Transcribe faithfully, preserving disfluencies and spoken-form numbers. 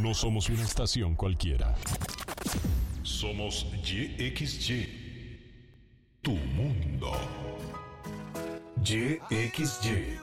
No somos una estación cualquiera. Somos Y X Y. Tu mundo. Y X Y.